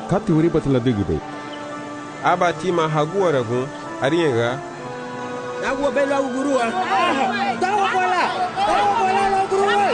kati wuri batla digbe aba tima haguara gun arienga Agua bela gurua. Tawa bola lo gurua.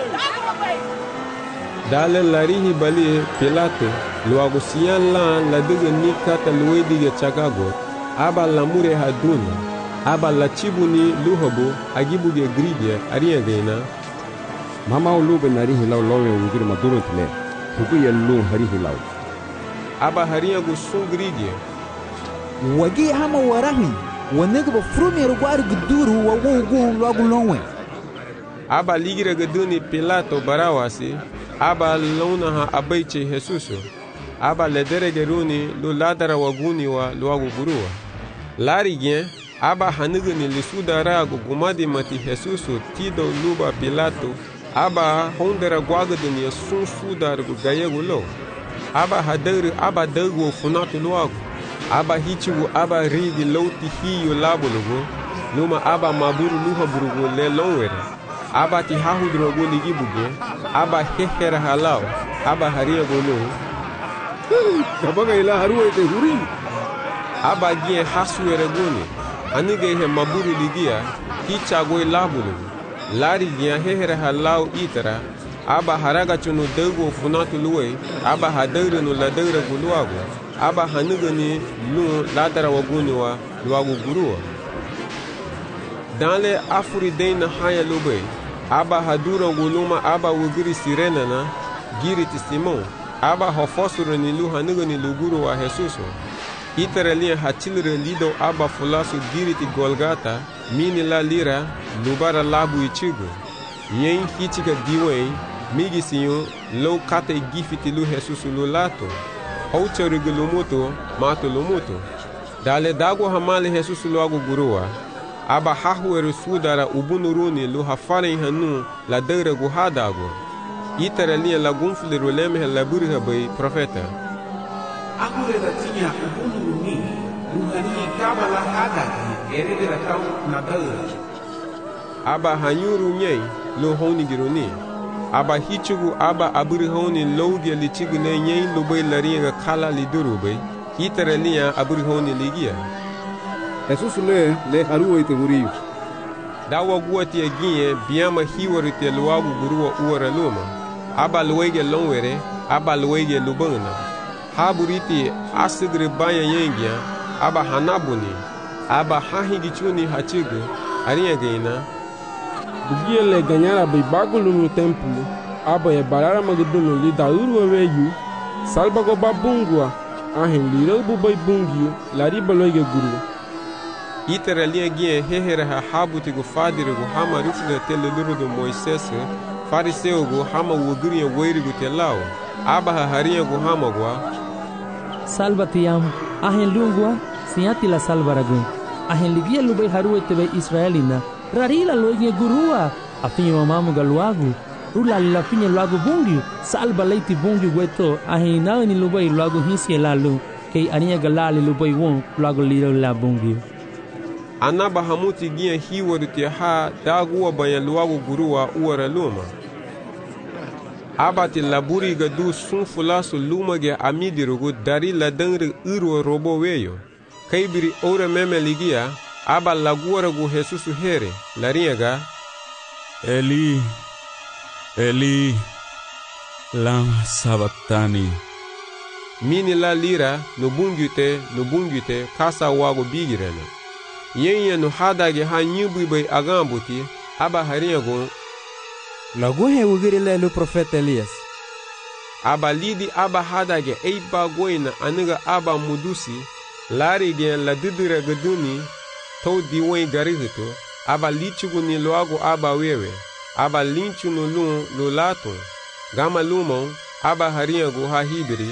dale larihi bali Pilato luagu sian la diga ni kata luwe diga chakago aba lamure haduna aba la chibuni luhobo agibu ge gridia arienga ina mama ulube narihi law lowe ungir maduro tile huku yellu harihi law aba harienga sun gridia wagi hama warahi wanega ba frumiero gwari guduru wa wogu logu lonwe aba ligira gaduni Pilato barawasi aba lona ha abaiche Jesuso aba ledere geruni lu ladara waguni wa luagu gurua lari gen aba hanigani lisudara gumadi mati Jesuso tido luba Pilato aba hondera gwagaduni sun sudar gayegu lo aba hadere aba dagu funatu luagu aba hichigu aba rigi loti hiyo labulugu luma aba maburu luha burugu le lonwere aba ti hahudrogo ligibuge aba hehera halao aba haria golo kabaga ila haruwa ite hurim aba gie hasuere goni anige he maburu ligia hichago labulugu lari gie hehera halao itara aba haraga chunu dego funatu luwe aba hadere no ladere guluago aba hanigani lu ladara waguni wa luagu gurua dans les afuridain haya lobe aba hadura guluma aba wugiri sirena na giriti Simon aba hofosuro ni lu hanigani luguru wa Jesuso iteralia hachilre lido aba fulasu giriti Golgata mini la lira lubara labu ichigo yen hichika diwe migi siyo lo kate gifiti lu Jesuso lu lato hauchorigu lumuto mato lumuto dale dago hamale Jesuso lu agu gurua aba hahuere sudara ubunuruni lu hafare hanu la deure gu hadago iteralia la gunfle roleme la burha bay profeta agure da tinha ubunuruni lu hani kaba la hadago erede da kau na deure aba hanyuru nyei lu honi gironi aba hichugu aba aburhoni lowge lichigu ne nyei lu bay laringa kala liduru bay iteralia aburhoni ligia Jesus le haruwa ite huriyu dawa guati agie biama hiwari te luagu gurua uara luma aba luwege lonwere aba luwege lubana haburiti asigre baya yengia aba hanabuni aba hahigi chuni hachigu ariya geina dugie le ganyara bai bagulu no templo aba ya barara magdunu li dauru weyu salbago babungwa ahin liro bu bai bungiu lari baloige guru iteralia gie hehera ha habuti gu fadiri gu hama rufle tele luru gu Moises fariseo gu hama wugiri weiri gu telao aba ha haria gu hama gua salvatiam ahen lungua siati la salvaragu ahen ligia lubai haruwe tebe Israelina rarila loige gurua afinyo mamu galuagu rula la finyo luagu bungi salva leiti bungi weto ahen naani lubai luagu hinsi lalu kei ania galali lubai won luagu liro la bungi anaba hamuti gie hiwari te ha daguwa banya luagu gurua uara luma abati laburi gadu sun fulasu luma ge amidirugu dari la dengri uru robo weyo kaibiri ore meme ligia aba laguara gu Jesusu here lariega Eli Eli lama sabatani mini la lira nubungute kasa wagu bigirena yenye no hadage ha nyubu bay agambuti aba hariego lagu he wugiri le lu profeta Elias aba lidi aba hadage eiba goina aniga aba mudusi lari gen la didira gaduni to diwe garihito aba lichugu ni loago aba wewe aba linchu no lu lato gama lumo aba hariego ha hibiri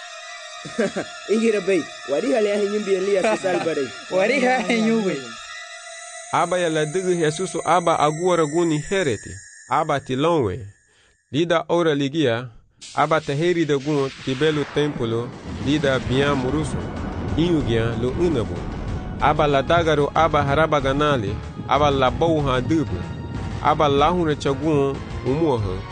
Ingira bay wari hale ahin yumbi Elias salbare wari ahin yumbi aba ya la digi Jesusu aba aguara guni hereti aba tilonwe lida ora ligia aba taheri da gun tibelu templo lida bian muruso inugia lo unabo aba la dagaro aba haraba ganali aba la bouha dubu aba lahure chagun umuha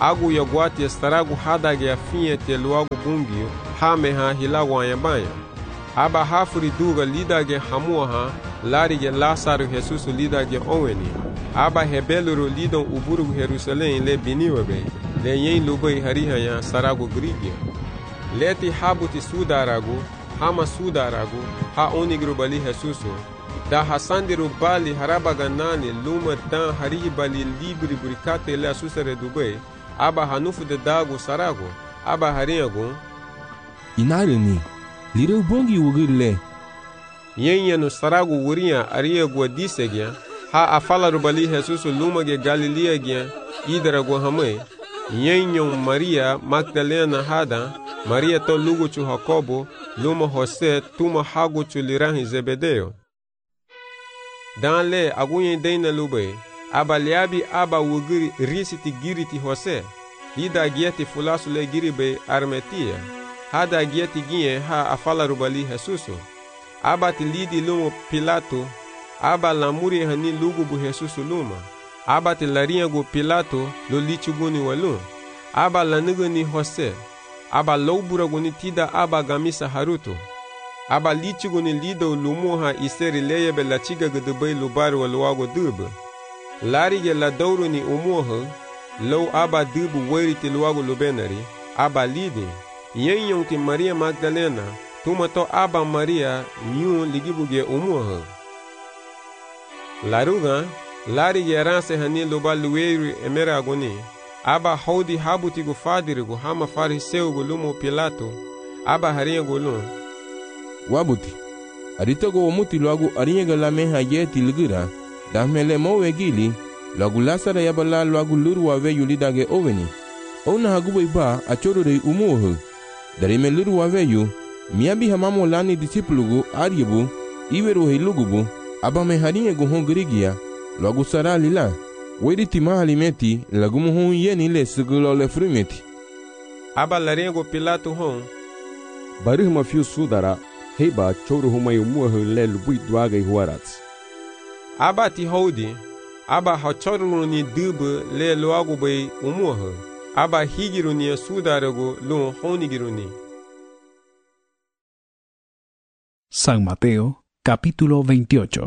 agu yaguati estaragu hadage afinha te luagu bungio hameha hilagu ayabanya. Aba hafuri duga lidage hamuaha larige Lázaro Jesus lidage oweni. Aba hebeluru lidon uburugu Jerusalém le biniwebe le yen lubai harihaya saragu grigia. Leti habuti sudaragu hama sudaragu ha onigru bali Jesuso. Da hasandiru bali harabaganani luma dan harihi bali libri burikate le asusare dubai. Aba hanufu de dagu saragu. Aba hariagu inarani lireu bongi wugirle yenya no saragu wuria aria gua disegya ha afala rubali Jesus luma ge Galilea gya idara gua hame yenya Maria Magdalena hada Maria to lugu chu Jacobo luma Jose tuma hagu chu lirahi Zebedeo dan le agunye deina lube aba liabi aba wugiri risiti giriti Jose lida gieti fulasu le giribe armetia hada gieti ginye ha afala rubali Jesuso. Aba ti lidi lumo Pilato. Aba lamuri hani lugu bu Jesuso luma. Aba ti larinha gu Pilato lo lichuguni walu. Aba lanuguni Jose. Aba loubura guni tida aba gamisa haruto. Aba lichuguni lido lumuha iseri leyebe la chiga gudubai lubaru waluago dubu. Larige la douruni umuha. Lo aba dubu weriti luago lubenari. Aba lidi. Yen ti Maria Magdalena, tumato aba Maria, nyun ligibuge umuha. Laruga, lari geranse hani luba lueru emera agoni, aba haudi habuti gu fadirigu hama fariseu gu lumo Pilato, aba harinha gulun. wabuti aritogo omuti luagu arinha la meha yeti ligira, dahmele mowe gili, lagu Lázaro yabala luagu luru wave yulidage oveni. Ona hagubo iba achorore umuha. Dari meluru waveyu, miabi hamamo lani disipulugu ariebu, iweru heilugubu, aba meharinye guhon grigia, lagu sara lila, wedi tima halimeti, lagu muhun yeni le segulo le frumeti. Aba laringo Pilato hon. Barihma fiu sudara, heba choru humayu muahu le lubui duaga ihuarats. Aba ti hodi, aba hachoru ni dubu le luagu bay umuahu. Aba higiruni sudarago lo honigiruni. San Mateo, capítulo 28.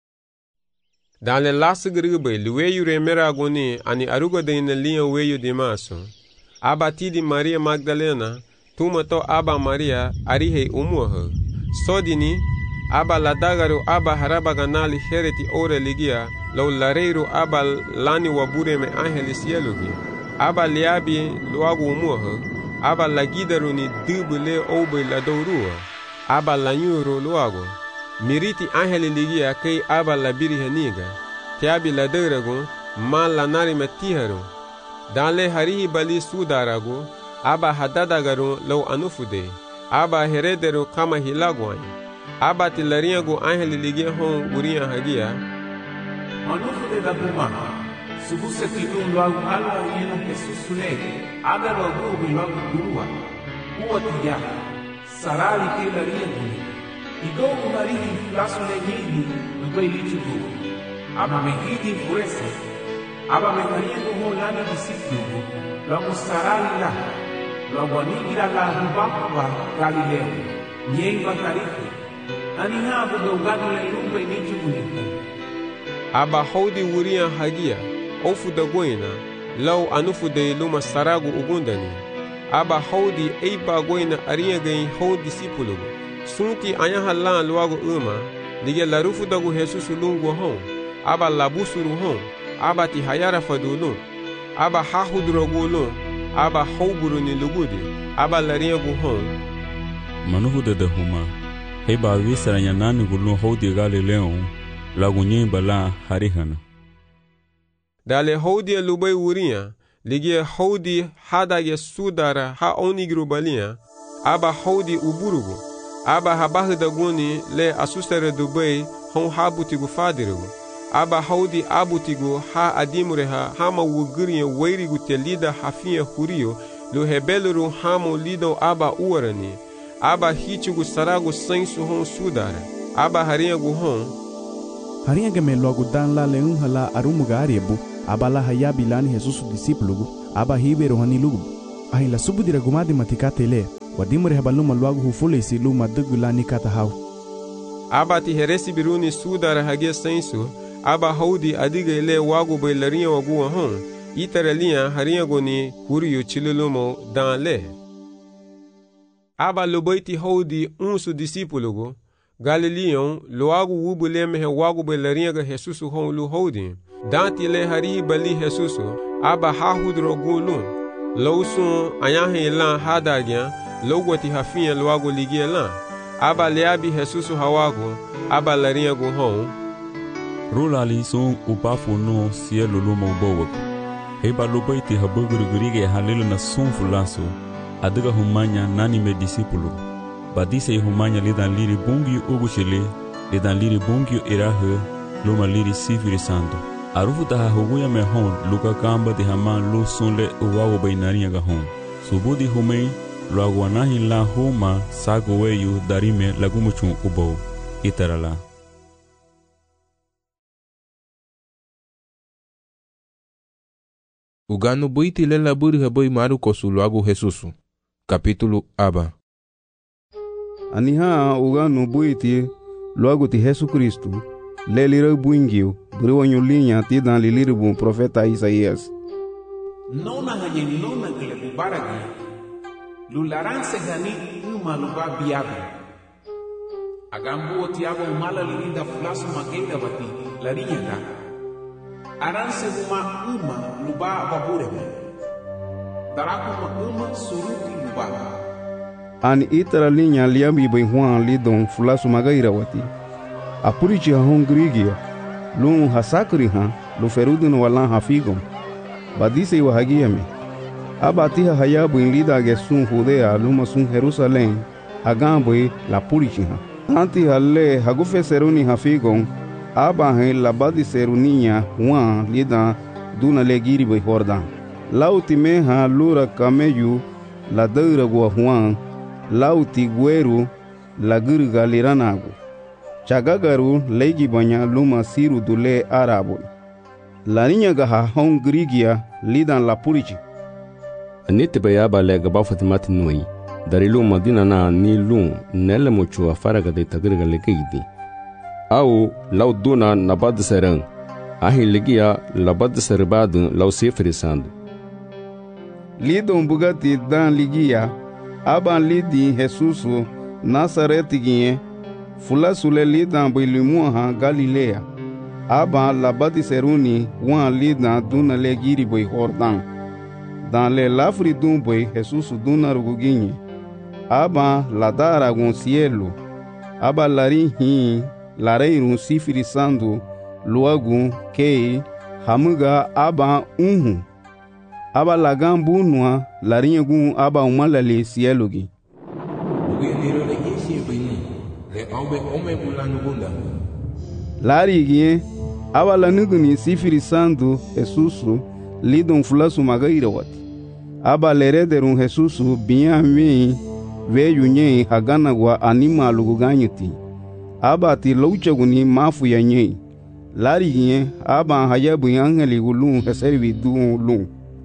Dans le lasgrube, lueyu remeragoni ani aruga de inelian weyu de maso. Aba tidi Maria Magdalena, tumato aba Maria arihe umuha. Sodini, aba ladagaru aba harabaganali hereti ore ligia, lo lareiro aba lani wabure me angelis yelugi. Aba liabi luagu umuha, aba lagidaru ni dubule obe la dourua, aba lanyuro luagu. Miriti angeli ligia kei aba labiri heniga, tiabi la deuragu, ma lanari metiharu. Danle harihi bali sudaragu, aba hadadagaru lau anufude, aba herederu kama hilaguan. Aba tilariagu angeli ligia hon uria hagia. Anufude da bumana. Subuse tidun logo ala yeno Jesus lege, aga logo logo gurua. Uwa tiya, sarali tela rieni. Igo umarihi flasu legini, nubai lichugu. Aba mehidi fuese. Aba mehariego holana disiplugu. Logo sarali la. Logo nigira la hubakwa Galileo. Nyeiva karifi. Anihabu dogano le lumbe lichugu niku. Aba hodi uria hagia. Ofu da goina, lau anufu de luma saragu ugundani. Aba haudi eiba goina ariagain hou disipulugu. Sunti anyaha lan luagu uma, lige larufu dagu Jesus lungu hon. Aba labusuru hon, aba ti hayara fadulun. Aba hahudrogulun, aba hauburu ni lugudi, aba lariagu hon. Manufu de huma, heiba visara nyanani gulun haudi Galileo, lagu nyimba la harihana. Dale haudi lubai uria, ligia haudi hadage sudara ha onigru balia, aba haudi uburugu, aba habahda guni le asusere dubai hon habutigu fadirugu, aba haudi abutigu ha adimureha hama wuguria weirigu telida hafia hurio, lu hebeluru hamo lido aba uarani, aba hichugu saragu sensu hon sudara, aba hariagu hon. Hariaga me logo dan la leun hala arumuga ariebu, abala hayabi lani Jesus disipulugu, aba hibero hani lugu ahin la subudira gumadi matikate le wadimre habaluma luagu hufulesi luma dugula nikata haw aba ti heresi biruni sudara hage sensu aba haudi adiga ile wagu bay lariya wagu hon itaralia hariya goni huriyo chilulumo dan le aba lobaiti haudi unsu disipulugo Galileon loagu wubule mehe wagu bay lariya ga Jesusu hon lu haudi danti le hari bali Jesusu aba hahudro gulun lawsun ayahe lan hadagya logwati hafiya loagu ligia lan aba leabi Jesusu hawagu aba lariya gu hon Rulali son upafu no cielo luma ubowak. Heba lobaiti habugurigurige halilo na son fulaso. Adiga humanya nani me discípulo. Badise humanya lidan liri bungi ugushele, lidan liri bungi irahe, luma liri sifiri sando. Arufu taha huguya me hon, luka kamba di haman lo sonle uwawo bainari aga hon. Subudi humei, lo aguanahi la homa sago weyu darime lagumuchun ubow. Itarala. Ugano buiti le laburi haboi maru kosu loagu Jesusu. Capítulo aba. Aniha ugano buiti loagu ti Jesu Cristo le lira buingio briwanyo linha ti dan liliru bun profeta Isaías. Nona hanye nona gele bubaragi lularanse gani uma luba biaga. Agambu otiago umala lilinda fulasu magenda bati larinya ka. Aranse uma luba babureme. Daraku uma suruti luba. Ani itara linha liambi bai Juan lidon fulasu magaira wati. Apurichi hon grigia. Lun hasakri ha lu ferudun walan hafigom. Badise wa hagiame. Abatiha hayabu in lida gesun Judea luma sun Jerusalem. Agambwe la purichi ha. Anti halle hagufe seruni hafigom. Aba he labadi seruninha Juan lida duna legiri bai Jordan. Lauti meha lura kameyu la deura gua Juan. Lauti gueru la gurga liranagu. Chagagaru legi banya luma siru dule arabo. La niña gaha hon grigia lidan la purichi. Anite bayaba lega bafatimati nui. Dari luma dina na ni lum nele muchua faraga de tagriga legeidi. Au lau duna nabad serang. Ahi legia labad serbadun lau sefrisando. Lidon bugati dan ligia. Aban lidi Jesusu Nazareti ginye. Fula sule lidan bilimuha Galilea. Aban labadi seruni wan lidan duna legiri bai Jordan. Dan le lafri dun bai Jesusu duna ruguginye. Aban ladara gun cielo. Aba lari hin lareirun sifrisando luagun kei hamuga aba unhu. Aba lagan bunwa larinha gun aba umalale cielo gi. Lari gie aba lanuguni sifrisando Jesusu lidon fulasu magaira wati. Aba lerederun Jesusu binyami veyu nye hagana gwa anima luguganyuti. Aba ti louchaguni mafu ya nye. Lari gie aba hayabu angeli gulun heservi dun lun.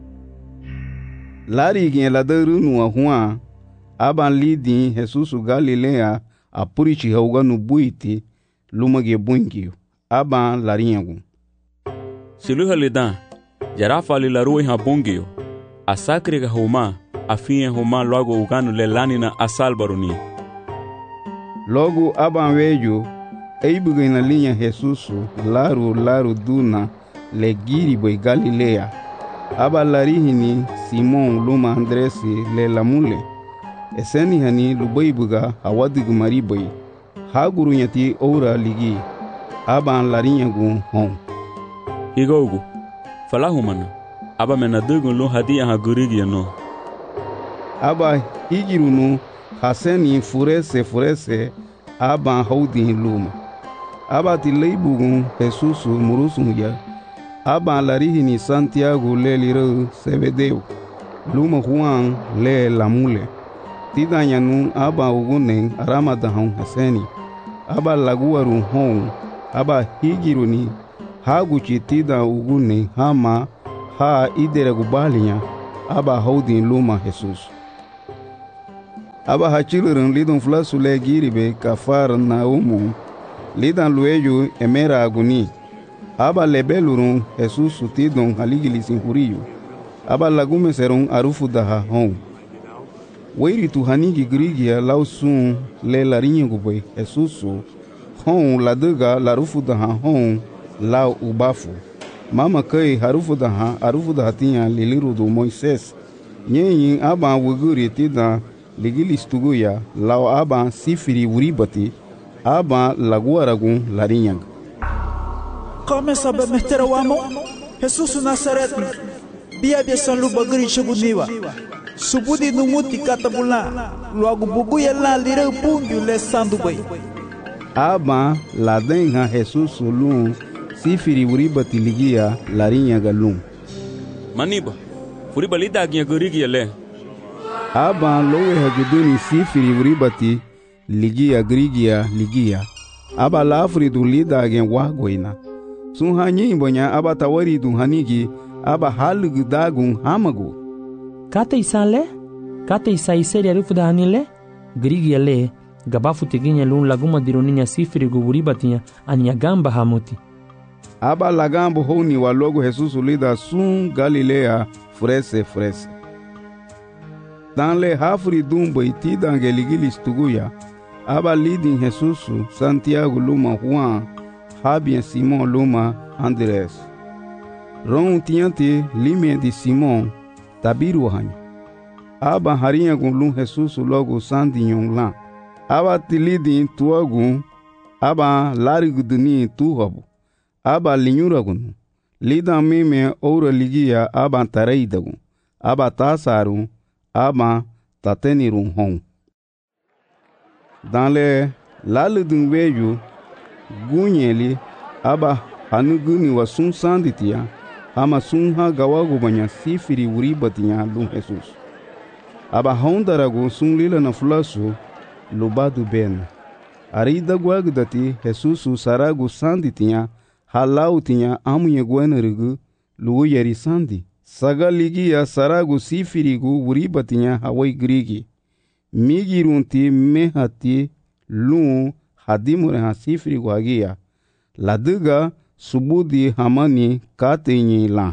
Lari gie ladarunu wa Juan. Aba lidi Jesusu Galilea apurichi hauganu buiti lumage buingio. Aba larinhagu. Siluha lidan jarafa lilarui ha bungio. Asakri ga homa afinha homa logo uganu lelanina asalbaruni. Logo aba vejo eibuga na linha Jesusu laru duna legiri boi Galilea. Aba larihini Simon luma Andresi le lamule. Eseni hani lubaibuga hawadigu maribai. Haguru nyati ora ligi. Aba larinhagu hon. Igogu falahumana. Aba menadugun lo hadia ha gurigi no. Aba higirunu haseni furese aba haudi luma. Aba tileibugun Jesusu murusun ya. Aba larihini Santiago le liro Sebedeu. Luma Juan le lamule. Tidanyanu aba ugunen aramadahon haseni. Aba laguaru hon. Aba higiruni haguchi tida ugune hama ha idere gubalinya aba haudin luma Jesus. Aba hachilurun lidon flasu le giribe kafar na umu lidan lueyu emera aguni. Aba lebelurun Jesus tidon haligilisin huriyu. Aba lagume serun arufu daha hon. Weiri tu hanigi grigia lausun le larinha guboi Jesusu hon laduga larufu daha hon lau ubafu. Mama kai harufu daha tinha liliru do Moisés. Nyenyin aba wuguri tida ligilis tuguya lau aba sifiri uribati aba laguaragun larinha. Começa a meter o amo Jesus Nazareth. Bia São Lubagri Chaguniwa. Subudi no muti katabula. Logo bubuia lá lira punho le sandubai. Aba la denha Jesus lum sifiri uribati ligia larinha galum. Maniba, furiba lida aginha gurigia le. Aba lowe haguduni sifiri uribati ligia grigia ligia. Aba la afridu lida agen wagoina. Sun hanyi bonya aba tawari dun hanigi aba halugu dagun hamagu. Kata isale? Kata isa iseri arufu da hanile? Grigia le, gabafu teginya lun laguma dironinya sifiri guburibatinha ania gamba hamuti. Aba lagambo honi wa logo Jesus lida sun Galilea frese. Dan le hafri dumbo iti dangeligilis tuguya. Aba lidin Jesus Santiago luma Juan Habien Simon luma Andrés. Ron tiante limia de Simon tabiru hanyi. Aba harinha gun Jesus logo sandinyon lan. Aba tilidin tuagun. Aba lariguduni tuhabu. Aba linyuragun. Lidan mime oura ligia aba tareidagun. Aba tasarun. Aba tatenirun hon. Dans le laludun veju gunyeli aba hanuguni wa sun sanditia ama sun ha gawagu banya sifiri uribatinya lum Jesus. Aba hondaragu sun lila na fulasu lubadu ben. Arida guagdati Jesus saragu sanditia halau tinha amunye guenerigu luuyeri sandi. Saga ligia saragu sifirigu uribatinya hawai grigi. Migirunti mehati lum hadimure ha sifirigu hagia. Laduga subudi hamani katenyi la.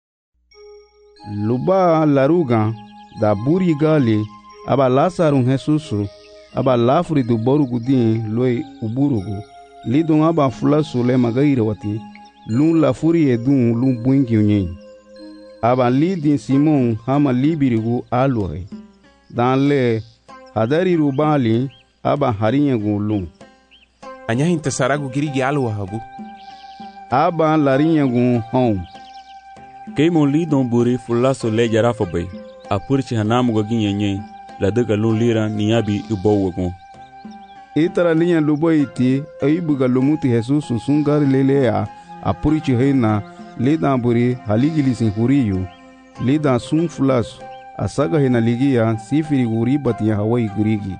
Luba laruga da buri gali aba lasarun Jesusu aba lafri du borugu din loi uburugu. Lidon aba fulasu le magaire wati lun lafuri edun lun buingi unyen. Aba lidin Simon hama libirigu aluhe. Dan le hadari rubali aba harinyagu lun. Anyahin tasaragu girigi aluha habu. Aba larinyagu hon. Keimo lidon buri fulaso le jarafa bay. Apurchi hanamu gaginye nye la daga lun lira niyabi ubowagon. Itara linha lubo iti aibuga lumuti Jesus sungari lelea apurchi heina lidan buri haligilisin huriyu lidan sun fulaso asaga hena ligia sifiri uribati hawai grigi.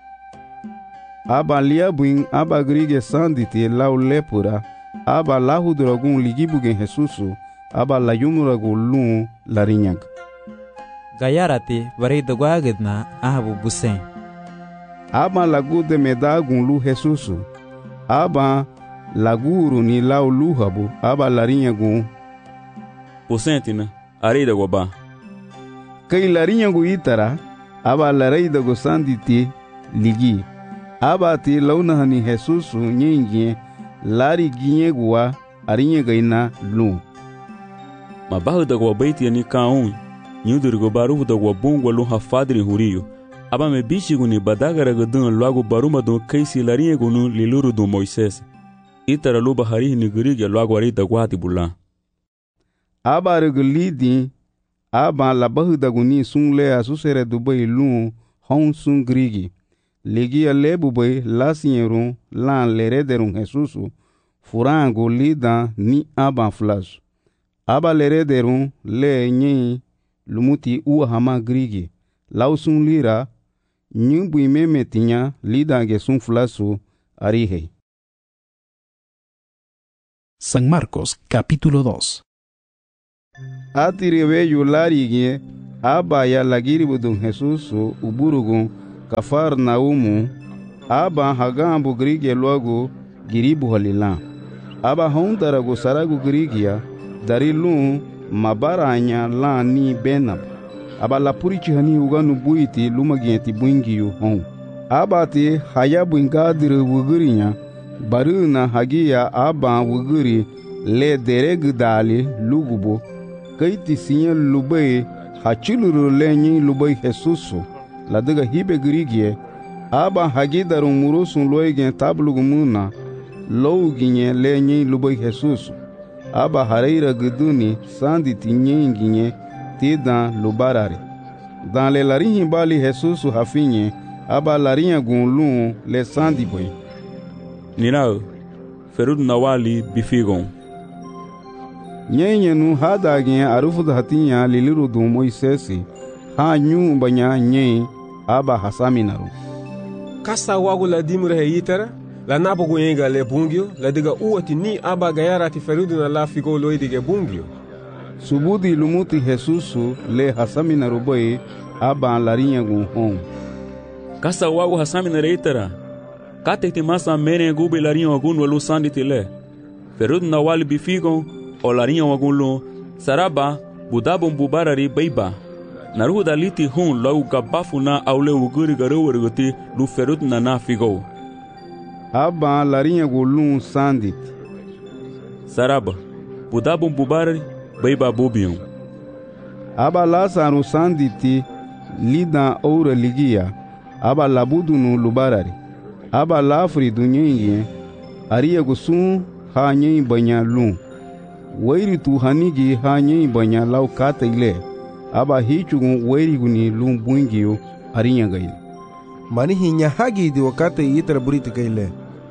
Aba liabuin aba grige sanditi lau lepura aba lahuduragun ligibugen Jesusu aba layumuragu lun larinyag. Gayarati varida guagidna ahabu busen. Aba lagu de medagun lu Jesusu aba laguru ni lau luhabu aba larinyagun. Posentina arida guaba. Kai larinyagu itara aba lareidagu sanditi ligi. Aba ti launahani Jesusu nyingie lari ginyegua arinyegaina lu. Mabahu da guabaiti ni kaun nyudurgo baruhu da guabungwa lu hafadri huriyo. Aba me bichigu ni badagaraga dun logo baruma dun kaisi larinyagu nu liluru dun Moisés. Itara lu bahari ni gurige logo arida guati bulan. Aba regulidi aba labahu da guni sun le asusere dubai lu hon sun grigi. Ligia lebubai lasierun lan lerederun Jesusu furango lida ni aba flasu. Aba lerederun le nyi lumuti ua hama grigi. Lausun lira nyumbu imeme tinya lida gesun flasu arihe. San Marcos capítulo 2. Atiribe yularigie aba ya lagiri budun Jesusu uburugun Kafarnaumu, aba hagambu Grigia luagu giribu halila. Aba hondaragu saragu Grigia dari lun mabaranya la ni benab. Aba lapurichi hani uganu buiti lumagienti buingiyu hon. Aba ti hayabu ingadiri wugurinya baruna hagia aba wuguri le dereg dali lugubo kaiti sinya lubai hachiluru lenyi lubai Jesusu ladaga hibe Grigie aba hagidaru murusun loigen tablugumuna louginye lenyi lubai Jesusu aba hareira guduni sandi tinyenginye tidan lubarare dan le larinhi bali Jesusu hafinye aba larinha gunlun le sandi boy Nirao ferud nawali bifigon Nyenyenu hadagin arufu hatinya liliru du Moisesi ha nyu banya nye aba hasaminaru Kasa wagu la dimure he yitara la nabogu yenga le bungyo la diga uwati ni aba gayara ti ferudu na la figo loi dige bungyo Subudi lumuti Jesusu le hasaminaru boy aba larinha gun hon Kasa wagu hasaminaru yitara Kate ti masa mere gube larinha wagun walu sandi tile Ferud nawali bifigon o larinha wagun saraba budabon bubarari beiba Naruhu daliti hun lau gabafu na aule uguri garuwariguti lu ferut na na figo Aba larinha gulun sandit Saraba budabon bubarari beiba bubion Aba lasaru sanditi lida oura ligia aba labudunu lubarari aba lafri dunyenge ariya gusun ha nyi banya lun wairi tu hanigi ha nyi banya lau kata ile aba hichugun wairi guni lun bungiyo ariya gaile mani hinya hagi di wakata yitra buriti gaile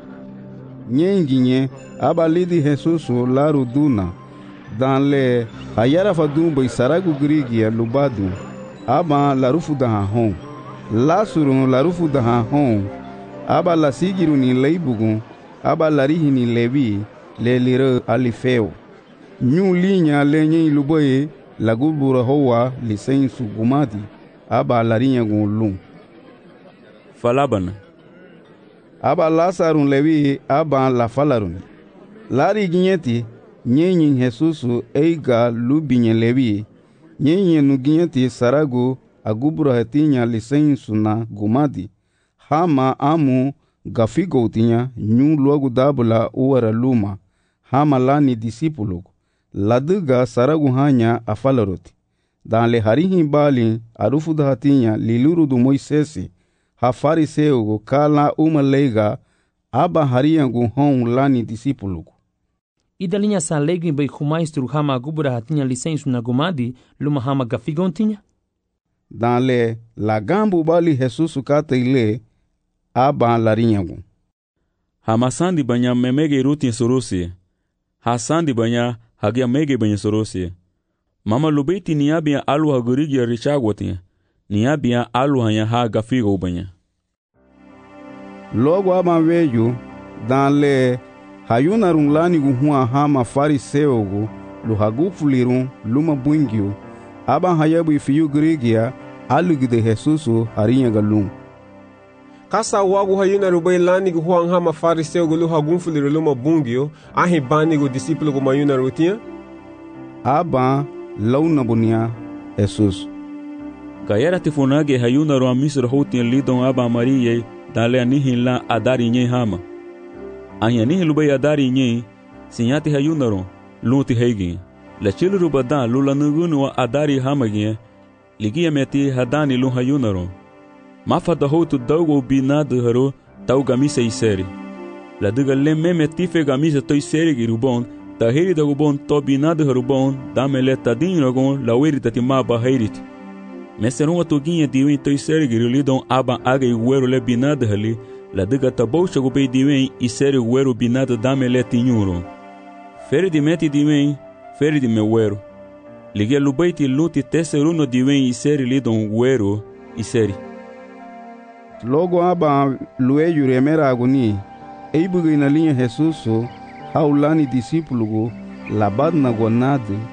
nyenginye aba lidi Jesusu laru duna dan le hayara fadun bai saragu grigia lubadu aba larufu daha hon lasurun larufu daha hon aba la sigiru ni leibugun aba larihi ni levi le lire alifeo nyu linya lenye luboye lagubura hoa lisensu gumati aba larinya gunlun falabana aba lasarun levi aba la falarun lari ginyeti nyenyin Jesusu eiga lubinye levi nyenyin nu ginyeti sarago agubura hetinya lisensu na gumati hama amu gafigo tinya nyu logo dabula uara luma hama lani disipulo laduga saragu hanya afalaroti dan le harihi bali arufu hatinya liluru du Moisesi ha fariseugo kala umalega aba hariyangu hon lani disipulo Idalinya sa legi bai khumaistru hama gubura hatinya lisensu na gumadi luma hama gafigo tinya dan le lagambu bali Jesusu kata ile aba larinyagu Hamasandi banya memege rutin sorosi Hasandi banya hagia mege banya sorosi Mama lubeti niabia alu hagurigi richagwati niabia alu hanya ha gafigo banya Logo aba veju dan le hayuna runglani guhua hama fariseugo lu hagufulirun luma bungio aba hayabu ifiyu grigia alugide Jesusu harinyaga lum Kasa wagu hayuna rubai lani gu huang hama fariseu gu luha gunfuliru luma bungio ahi bani gu disipulo gu mayuna rutia aba launa bunia Jesus Gayara tifunage hayuna ru amisro hotin lidon aba mariye dale anihin la adari nye hama Ahi anihin lubai adari nye sinyati hayuna ru luti heigi La chiluru bada lula nugunu wa adari hamagye ligia meti hadani lu hayuna ru Mafa da hotu daugo binadu haro tau gamise iseri. La duga lemme metife gamise toi seri girubon, ta heri da gubon to binadu harubon, da mele tadin ragon la weri tati maba heirit. Meseron wa toginha diwen toi seri girulidon aba aga iguero le binadu hali, la duga taboucha gubei diwen iseri guero binadu da mele tinyuro. Feri di meti diwen, feri di mewero. Ligia lubaiti luti teseruno diwen iseri lidon guero iseri. Logo aba lueyu remera agoni eibuga ina linha Jesusu haulani disipulugo labad na gonade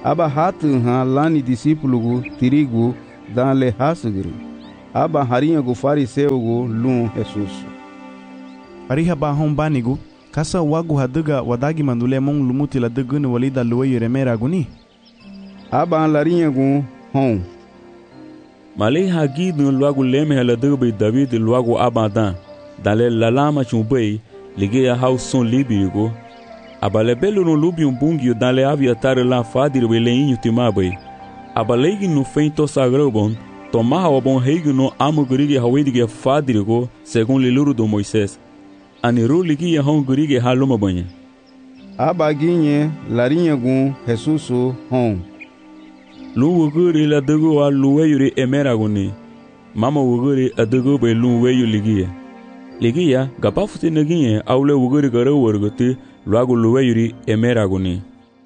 aba hatu ha lani discípulo tirigo dan le hasugri aba harinha go fariseu go lum Jesus ariha ba hon banigo kasa wagu haduga wadagi mandule mong lumuti la dugunu walida luwe remera guni aba larinha go hon malei hagi dun logo leme la dugbe David logo abadan dale lalama chumbei ligue a hauson libigo abale belo no lubi bungi dale aviatar la fadir weleinho timabai abalegi no feito sagrobon tomar o bom rei no amugurige hawedige fadirgo segundo liluro do Moisés aniru ligi hongurige haluma banha abaginhe larinha gun Jesuso hon luuguri la dugu a luweyuri emeraguni mama uguri adugu be luweyu ligia gapafuti neginhe aule uguri garo wargoti luagu luweyuri emeraguni.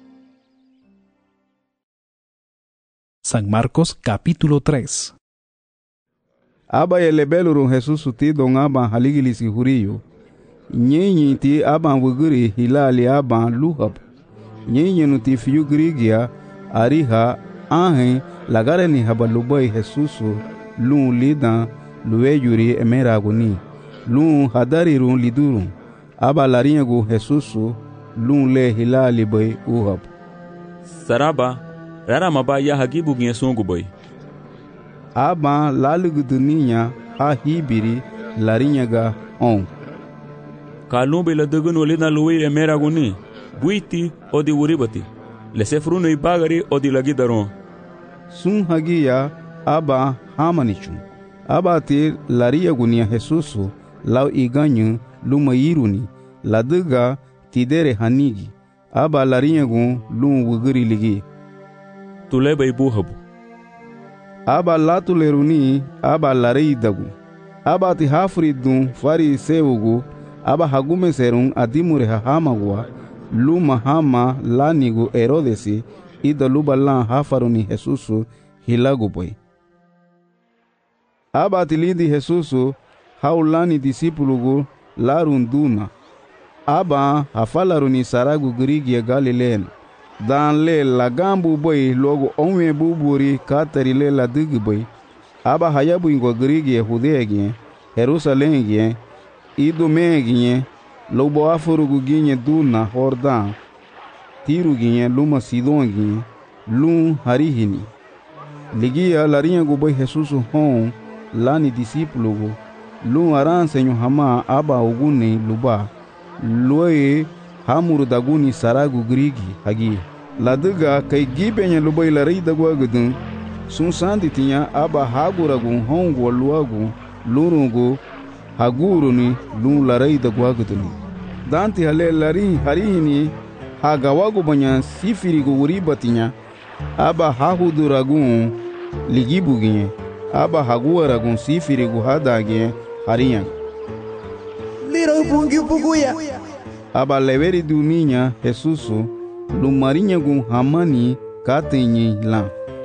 San Marcos capítulo 3. Aba elebeluru Jesús ti don aba haligilisi huriyo nyenyi ti aba wuguri hilali aba luhab nyenyi nu ti fiyu grigia ariha ahe lagare ni habalubai Jesús lu lida luweyuri emeraguni lu hadariru liduru aba laringu Jesús lu le hilali bai uhab saraba rara maba ya hagibu ginye songu boy aba laluguduninya ha hibiri larinyaga on kalumbe la dugunu lina luwe emeraguni buiti odi uribati le sefruno ibagari odi lagidaron sun hagiya aba hamanichu aba te lariyagunia Jesús lau iganyu lumayiruni laduga tidere hanigi aba larinyagu lum wuguri ligi tuleba ibuhabu aba latuleruni aba lareidagu aba ti hafridun fariseugu aba hagume serun adimure hahamagwa luma hama lanigu Herodesi ida luba lan hafaruni Jesús hilagu boy aba tilindi Jesús haulani discípulo larunduna aba hafalaruni saragu grigia Galileen dan le lagambu boy logo onwe buburi katari le la digi boy aba hayabu ingo grigi Judea Jerusalem gie Idume gie lobo afurugu gie duna Jordan Tiru gie luma Sidon gie lum harihini ligia larinha go boy Jesús hon lani discípulo go lum aran senyo hama aba ugune luba loe hamuru daguni saragu grigi hagi laduga kai gibenye lubai larai dagwa gudun sun sandi tinya aba haguragun hongo luagu lurungu haguruni lun larai dagwa gudun danti hale lari harihini hagawagu banya sifirigu uribatinya aba hahuduragun ligibuginye aba haguaragun sifirigu hadage hariyan liro bungi buguya aba leveri duninya Jesús lumarinha gun hamani katenye la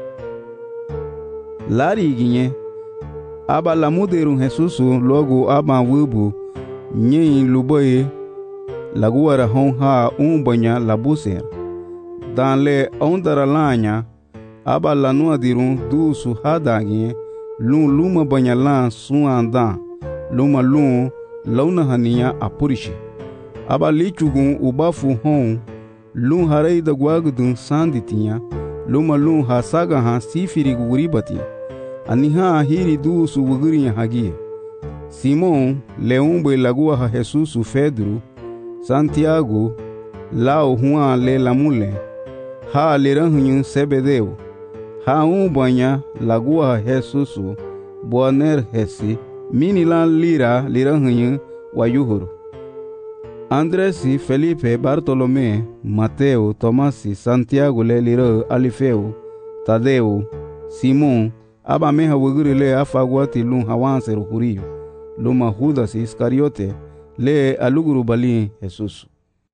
lari ginye aba lamuderu Jesús logo aba wubu nye luboye laguara hon ha banya labuser dan le ondara lanya aba lanua dirun dusu hadagi luma banya lan suanda luma launa hania apurishi aba lichugun ubafu hon lum harei da guagudun sanditinha luma lum hasaga ha sifiri guribati aniha hiri du su wugurinha hagia Simon leumbe lagua ha Jesús Pedro Santiago lao Juan le lamule ha leranhunyu Sebedeu ha banya lagua ha Jesús Boaner hesi minilan lira leranhunyu wayuhuru Andresi, Felipe, Bartolomé, Mateo, Tomasi, Santiago le liro Alifeu, Tadeu, Simon, aba meha wuguri le afagwati lun hawanseru huriyo, luma Judas Iscariote, le aluguru bali Jesús.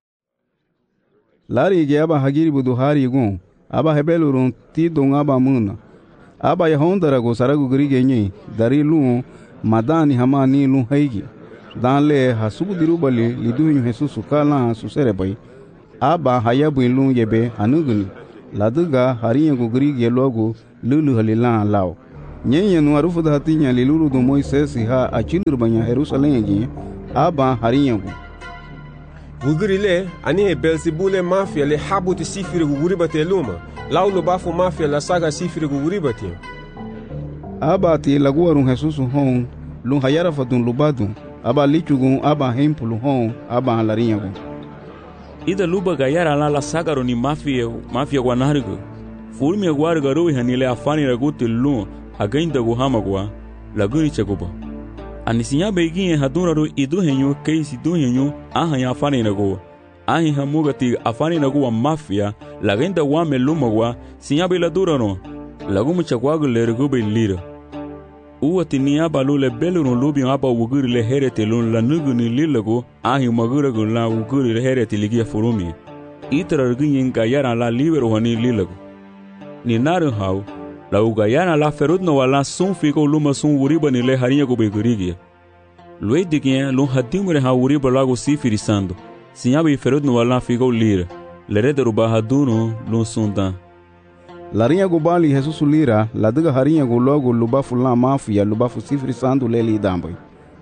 Lari ge aba hagiri buduhari gun, aba hebelurun ti don aba muna, aba yahondarago saragu grige nye, dari lun madani hamani lun haigi. Dan le hasubu dirubali liduhinyu Jesús kala susere bai aba hayabu ilun yebe hanuguni laduga harinha gu grige logo lulu halilan lao nyenye no arufu da hatinya lilulu do Moises ha achilur banya Jerusalem gi aba harinha gu gugurile ani he Belzebule mafia le habuti sifiri guguribate luma laulo bafu mafia la saga sifiri guguribate aba ti laguarun Jesus hon lun hayara fatun lubadun aba lichugun aba hempulu hon aba larinha gu ida luba gayara la sagaro ni mafia guanargo fulmi guarga roi hanile afani raguti lu againda guhamagwa laguni chagoba anisinya begin haduna ro idu henyo keisi du henyo ahanya afani nago ahi hamugati afani nago mafia lagenda wa melumagwa sinya bela durano lagumu chagwago lergo belira uwati ni abalule belun lubi aba wuguri le herete lun la nuguni lilago ahi magurago la wuguri le herete ligia furumi itara ginyin gayara la libero hani lilago ni naru hau la ugayana la ferudno wala sun figo luma sun wuriba ni le harinha go begurigi loi digien lun hadimure ha wuriba lago sifirisando sinyabi ferudno wala figo lira le rederu bahaduno lun sundan larinha go bali Jesus lira laduga harinha go logo lubafu la mafia lubafu sifirisando leli damboy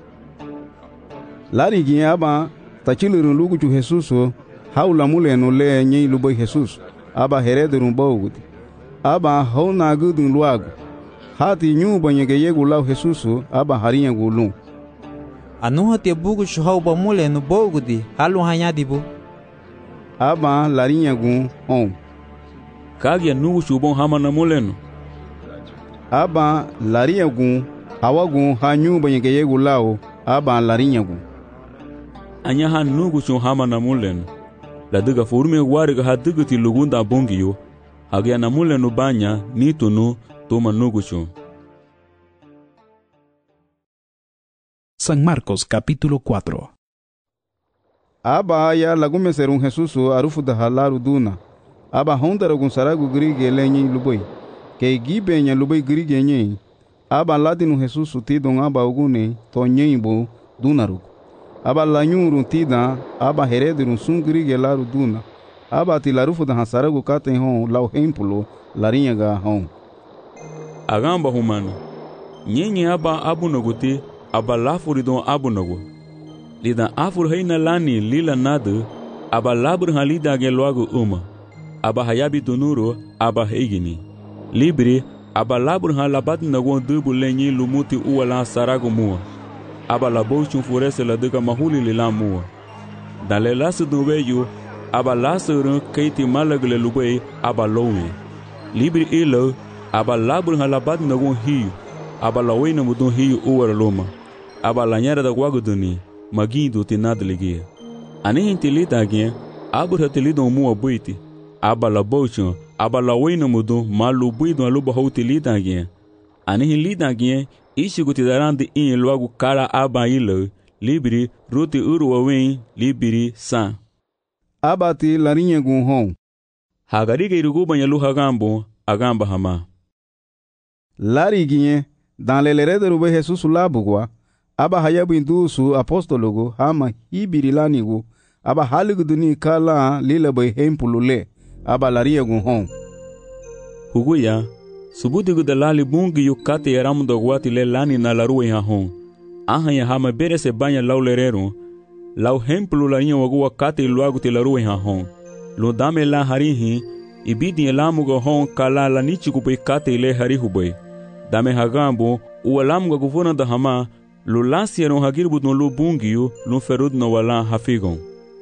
lari giaba tachilurun lugu chu Jesus haula muleno le nyi luboy Jesus aba herederun bawudi aba hona gudun luago hati nyu banyege yegu lau Jesus aba harinha go lu anu hati bugu shuhau ba muleno bawudi halu hanyadibu aba larinha go on kagia nugu shubon hamana muleno aba larinha go hawagu hanyu banyege yegu lau aba larinha go anya han nugu shu hamana muleno laduga furme wariga haduga ti lugunda bongiyo hagia na muleno banya nitunu toma nugu shu. San Marcos capítulo 4. Aba ya lagume serun Jesus arufu da halaru duna aba hondara gun saragu grige lenyi luboy ke gibe nya luboy grige nyi aba ladinu Jesus tidon aba ugune to nyimbo dunaru aba lanyuru tida aba heredirun sun grige laru duna aba ti larufu da saragu katen hon lau hempulo larinha ga hon agamba humano nyenye aba abunaguti aba lafuridon abunagu lida afur heina lani lila nadu aba labur halida ge logo uma aba hayabi dunuro aba heigini libri aba labur halabat nagon dubu lenyi lumuti uwala saragu mua aba labochun furese la duga mahuli lila mua dale lasu duweyu aba lasu keiti malagle lubei aba lowe libri ilo aba labur halabat nagon hiu aba lawena mudun hiu uwara loma aba lanyara da guaguduni magindo tinadligia ani intilita gen abur hatilido mua buiti aba labochun aba lawena mudun malu buido aluba hotilita gen ani hilita gen ishiguti darande in logo kara aba ilo libri ruti uruwawen libri san abati larinha gun hon hagariga iruguba nyalu hagambo agamba hama lariginye dans le lerede rube Jesus labugwa aba hayabu indusu apostologo hama hibiri lanigu aba haligu duni kala lila bay hempulule aba larinha gun hon huguya subudigu dalali bungi yukate yaramu dogwati le lani na laruwe ha hon ahanya hama berese banya lau lerero lau hempulu larinha wagua kate iluagu te laruwe ha hon lo dame la harihi ibidi elamuga hon kala la nichigu bay kate ile harihu bay dame hagambo ualamuga guvona da hama lo lansieron hagirbu no lo bungiyo lo ferud no wala hafigon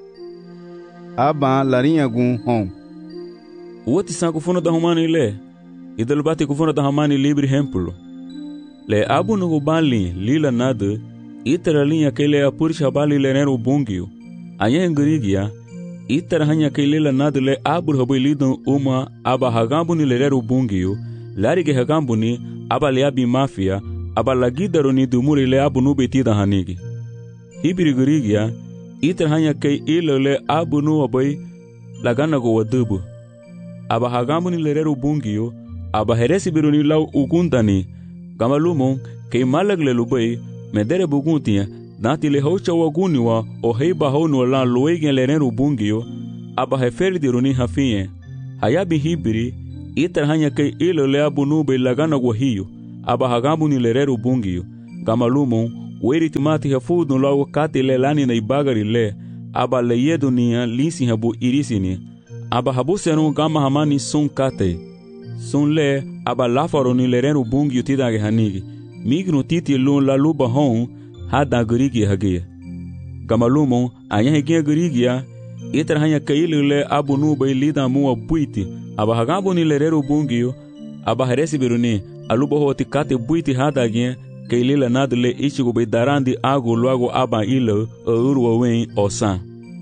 aba larinha gun hon uoti sa guvona da humani le idal bate guvona da hamani libri hempulu le abu no gubali lila nada itara linha kele apur shabali lenero bungiyo anya ngrigia itara hanya kele nada le abur habai lidon uma aba hagambu ni lenero bungiyo larige hagambu ni aba le abi mafia aba lagidaro ni dumuri le abu nu betida hanigi hibiri gurigia itara hanya kei ilo le abu nu abai lagana go wadubu aba hagambu ni lenero bungiyo aba heresi biruni lau ugundani gamalumon kei malagle lubai medere buguntia dati le hocha waguniwa o heiba honu la loegen lenero bungiyo aba heferi diruni hafinye Hayabi hibiri, iter hanya kay ilo le abu nube lagana guahiyo, aba hagabu ni lereru bungiyo, gamalumo, weri timati hafudu lago kati le lani na ibagari le, aba le yedu niya linsi habu irisi ni, aba habu senu gama hamani sun kate, sun le, aba lafaro ni lereru bungiyo tidage hanigi, mignu titi lun la luba hon, hada gerigi hagia. Gamalumo, anya hagia gerigia, iter hanya kay ilo le abu nube lida mua buiti, aba hagabu ni lereru bungiyo, aba heresi biruni, aluba hoti kate buiti hadagien, kailila nadle ichigo be darandi agu luago aba ilo urwa wen osan.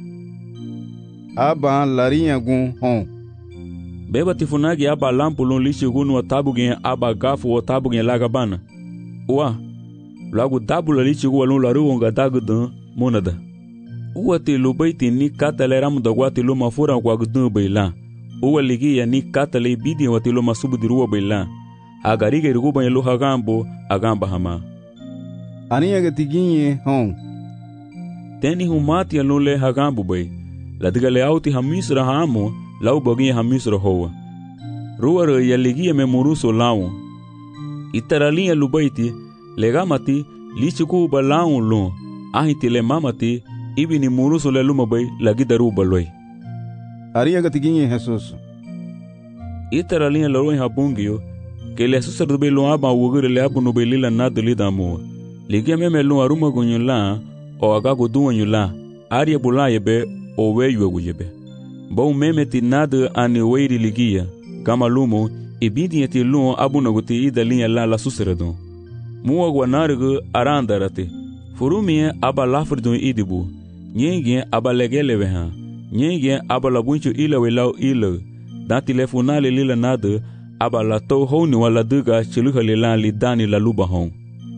Aba larinha gun hon. Beba tifunagi aba lampulun lichigo nu otabugien aba gafu otabugien lagabana. Ua, luago dabula lichigo alun laruonga dagudan monada. Ua te lubaiti ni kataleramu dagwati luma fura guagudun beila. Ua ligia ni katale bidi wati luma subudirua beila. Agarige ruguba yelu hagambo agamba hama. Ania gatiginye hon. Teni humati alule hagambo bay. Ladiga le auti hamisra hamo, lau bogi hamisra hoa. Ruara yaligia memuruso lao. Itaralia lubaiti, legamati, lichuku ba lao lo. Ahiti le mamati, ibi ni muruso le luma bay, lagida ruba loy. Aria gatiginye Jesus. Itaralia loroi habungio, que le asusar be lo aba wugure le abu no be lila nadli damo ligia meme lo aruma gonyula o agago duanyula aria bulaye be o weyu guyebe bo meme ti nad ani weiri ligia gama lumo ibidi ti lo abu no guti idalinha la susredo muwa gwanargu arandarate furumie aba lafrido idibu nyenge aba legelewe ha nyenge aba labuncho ila welau ila da telefonale lila nad aba la to honi wala duga chiluha lilan li dani la luba hon.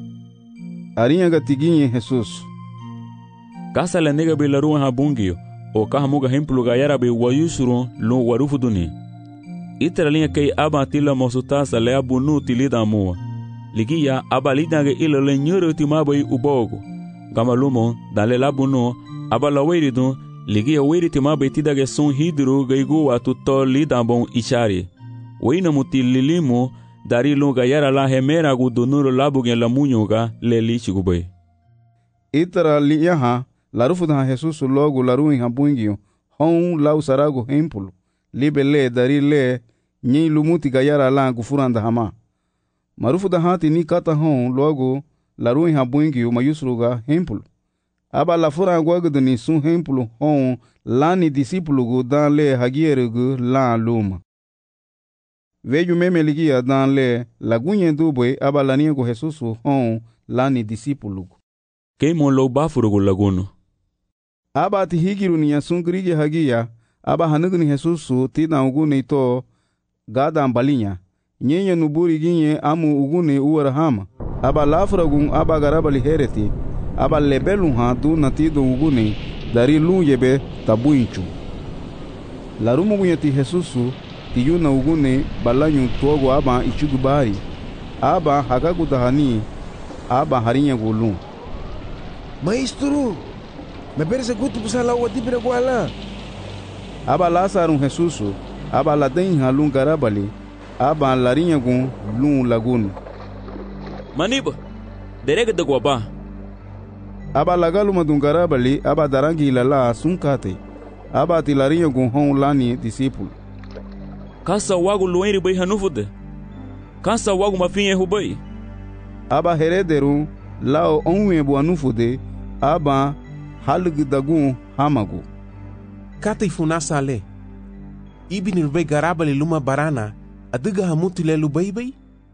Arinha gatiginye Jesus. Kasa la nega be la ruan habungio, o kahamuga hemplu gayara be wayusuro lo warufu duni. Itera linha kei aba tila mosutasa le abu nu tilida mua. Ligia aba lidange ilo le nyuru timabai ubogo. Gama lumo, dale labu nu, aba la weiridu, ligia weiri timabai tidage sun hidru gaigu watu to lidambon ishari. Weina muti lilimu dari lunga yara la hemera gudunuro labugen la munyuga le lichigubay. Itara liyaha larufuda Jesus logo laruin habungio hon lau sarago hempulu libe le dari le nyi lumuti gayara la gufuranda hama. Marufuda hati ni kata hon logo laruin habungio mayusruga hempulu. Aba la fura guaguduni sun hempulu hon lani disipulu gu dan le hagierugu la luma. Veju meme ligia dan le lagunye dubwe aba laniego Jesus hon lani disipulugu. Keimon lo bafurugu laguno. Aba ti higiru ni yasungrige hagia aba hanugni Jesus tina ugune to gada ambalinya. Nyenye nuburi ginye amu ugune uwarahama. Aba lafragun aba garabali hereti. Aba lebelun ha du natido ugune dari luyebe tabuinchu. Larumugunye ti Jesus tiyuna ugune balanyu togo aba ichugubari aba hagagudahani aba harinya gulun. Maestro, me persegutu pusala wadibira gwala. Aba Lazarun Jesus aba laden halun garabali aba larinya gun lun lagun. Maniba derega de gwaba. Aba lagalu madun garabali aba darangi lala sunkate aba tilarinya gun hon lani disciple. Kasa wagu luenri bai hanufude. Kasa wagu mafinye hubai. Aba herederu lao onwe bu anufude aba halugdagun hamagu. Kata ifunasa ale. Ibi nirbai garabali luma barana aduga hamutile lubai.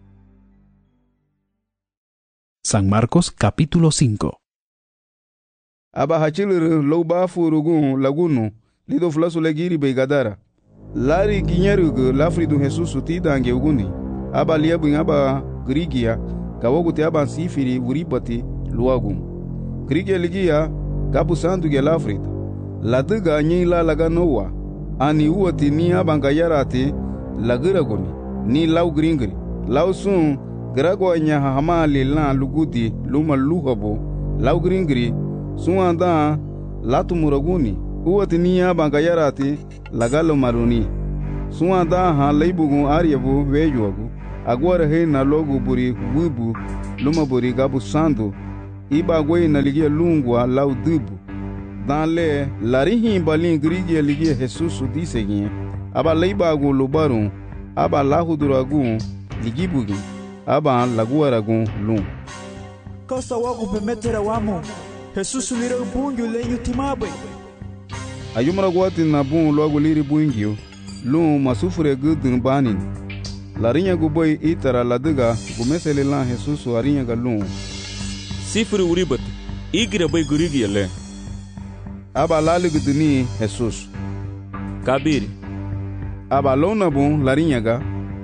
San Marcos capítulo 5. Aba hachilur loba furugun lagunu lido flasu legiri bai gadara. Lari ginyerugu lafridu Jesus tidange uguni. Aba liabun aba grigia gawoguti aba sifiri uribati luagum. Grigia ligia gabu sandu ge lafrida. Laduga nyi la laga nowa. Ani uwati ni aba ngayarati lagiraguni. Ni lau gringri. Lau sun gragwa nyaha hamali lan lugudi luma luhabo. Lau gringri sun anda latu muraguni. Uwati ni aba ngayarati lagalo maruni. Suwa da ha leibugun ariabu vejuagu. Agora rei na logo buri wibu luma buri gabu sando. Iba goi na ligia lungua lau dubu. Dan le larihi balin grigia ligia Jesus diseguinha. Aba leibagu lubarum. Aba lahuduragun ligibugi. Aba laguaragun lum. Kasa wagu bemetera wamo. Jesus lira bungu lenyu timabe. Ayumara guati na bun logo liri bungio. Lum masufure gudun banin. Larinha guboi itara laduga gumesele lan Jesus arinha galum. Sifuri uribat. Igira bai gurigi yale. Aba lali guduni Jesus. Kabiri. Aba lona bun larinha ga.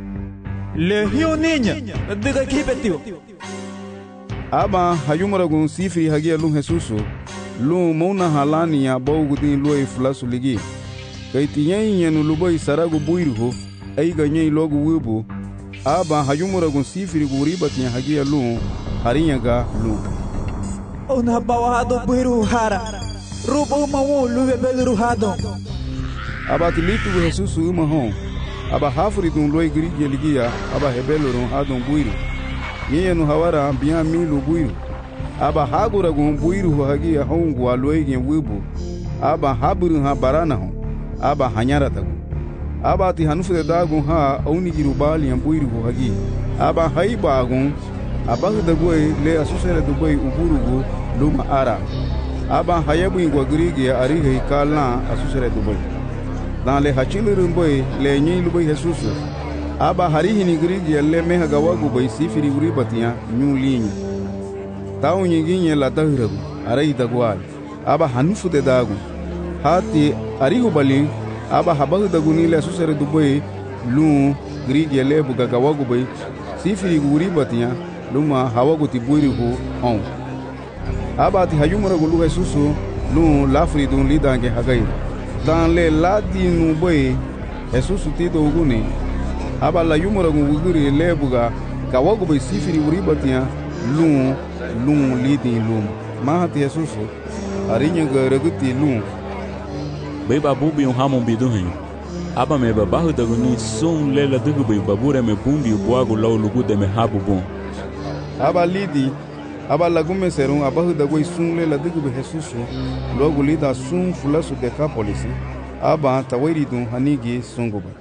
Le hiyo niña. Laduga kibetio. Aba hayumara gun sifiri hagia lum Jesus. Lum mona halani ya bau gudin loi flasu ligi. Kaitiyen yenu luboi saragu buiruho. Aiga nyei logo wibu. Aba hayumara gun sifiri guribat nya hagia lum. Harinha ga lum. Ona bawado buiru hara. Rubo mawu luwe belu hado. Aba tilitu Jesus uma hon. Aba hafuri dun loi grigi ligia. Aba hebelu ron hadon buiru. Yeye no hawara biya milu buiru. Aba hagura gun buiru hagia hongu aloi gen wibu. Aba haburu ha barana hon. Aba hanyara tagu. Aba ti hanufude dagun ha auni girubali yan buiru hagi. Aba haiba agun. Aba hudagoi le asusere dugoi uburugu luma ara. Aba hayabu ingwa grigi arihe kala asusere dugoi. Dan le hachilirin boy le nyi lubai Jesus. Aba harihi ni grigi le meha gawagu boy sifiri uribatia nyu linyi. Tau nyinginye la dahiragu arai dagwal. Aba hanufude dagun. Hati arihu bali. Aba habahu daguni le asusere dugoi lu grigi le buga gawagu boy sifiri uribatia luma hawagu tibuirihu on. Aba ti hayumara gulu Jesus lu lafri dun lidange hagai. Dan le ladi nu boy Jesus tido uguni. Aba la yumara guguri lebuga gawagu boy sifiri uribatia lu lidin lum. Mahati Jesus arinya garaguti lum. Bai babu bi hamon biduhin. Aba me babahu daguni sun lela dugu bai babure me bumbi buagu lau lugu de me habu bun. Aba lidi, aba lagume serum abahu dagoi sunle la dugu be Jesus. Logo lida sun fulasu Decapolis. Aba tawiri dun hanigi sunguba.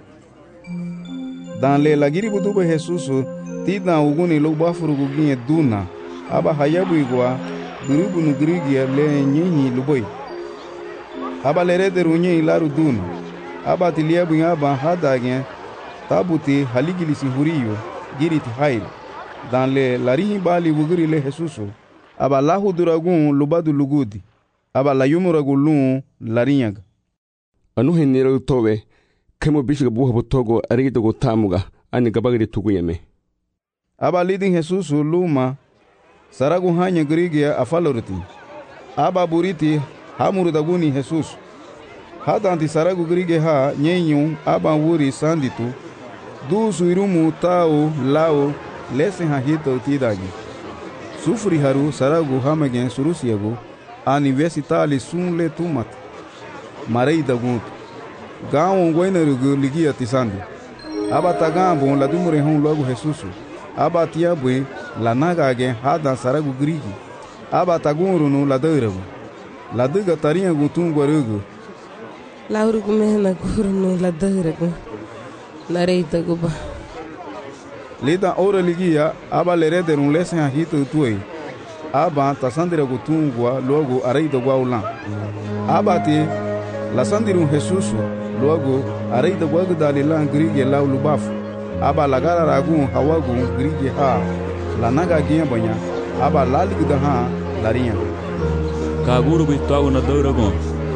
Dan le lagiri budu be Jesus tida uguni lo bafurugu ginye duna. Aba hayabu igwa gurubu nu grigi le nyenyi luboi. Aba lerede runye ilaru duna. Aba tiliabu aba hadagen tabuti haligilisi huriyo giriti hairi. Dan le larihi bali wuguri le Jesus. Aba lahu duragun lubadu lugudi. Aba la yumuragu lun larinyaga. Anu hinira towe kemo bishiga buha botogo arigidogo tamuga ani gabagiri tuguyeme. Aba lidin Jesus luma saragu hanya grigia afaloriti. Aba buriti hamurudaguni Jesus. Hadanti saragu grige ha nyenyun aba wuri sanditu. Du suirumu tao lao lesen hahito tidagi. Sufri haru saragu hamagen surusiagu universitali sunle tumat. Marei dagut. Gawon goinarugu ligia tisandi. Aba tagambo la dumure hon logo Jesus. Aba tiabwe la nagage hada saragu grigi. Aba tagurunu la dairagu. La duga tarinha gutungu rugu. La urugu mehna gurunu la dairagu. La reita guba. Lida ora ligia aba lerede un lesen hahito tuei. Aba tasandira gutungwa logo areida gwaulan. Aba ti la sandirun Jesus logo areida gwagu dalilan grige lau lubafu. Aba lagara ragun hawagu grige ha la naga giya banya. Aba laligda ha larinha. Kaguru bitwagu na dauragon.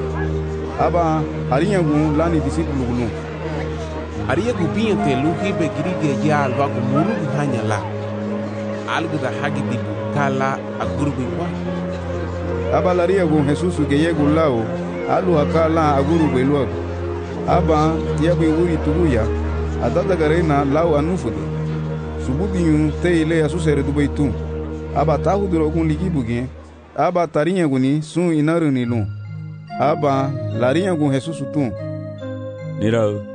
Aba harinha gun lani disipulu gulun. Aria gubinha te luhi be grige ya alwagu muru hanya la. Algu da hagi dibu kala agurbi wa. Aba laria gun Jesus geyegu lao alu hakala agurbi luagu. Aba tiabu wuri tuguya adada garena lao anufude. Subudinyu te ile asusere dubaitu. Aba tahu durogun ligibugen. Aba tarinha guni sun inaruni lun. Aba larinha gun Jesus tun. Nirau.